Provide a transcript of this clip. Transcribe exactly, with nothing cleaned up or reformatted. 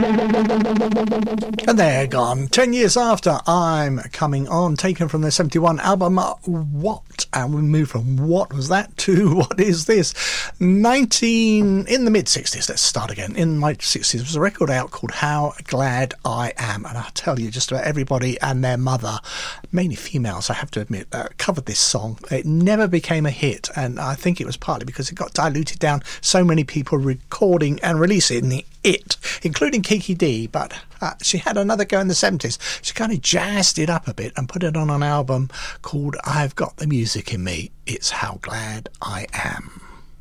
And they're gone. Ten years after, I'm Coming On, taken from their seventy-one album, uh, What? And we move from What Was That to What Is This? nineteen, in the mid-sixties, let's start again. In the mid-sixties, there was a record out called How Glad I Am. And I tell you, just about everybody and their mother, mainly females, I have to admit, uh, covered this song. It never became a hit, and I think it was partly because it got diluted down. So many people recording and releasing it, including Kiki Dee, but uh, she had another go in the seventies. She kind of jazzed it up a bit and put it on an album called I've Got the Music in Me. It's How Glad I Am.